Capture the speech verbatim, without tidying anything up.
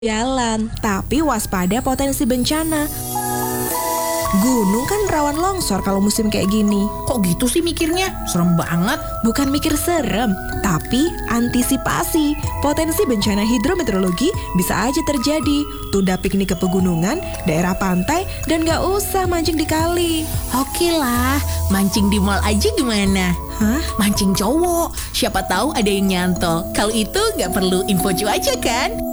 jalan, tapi waspada potensi bencana. Gunung kan rawan longsor kalau musim kayak gini. Kok gitu sih mikirnya? Serem banget. Bukan mikir serem, tapi antisipasi. Potensi bencana hidrometeorologi bisa aja terjadi. Tunda piknik ke pegunungan, daerah pantai, dan gak usah mancing di kali. Oke lah, mancing di mall aja gimana? Hah? Mancing cowok, siapa tahu ada yang nyantol. Kalau itu gak perlu info cuaca kan?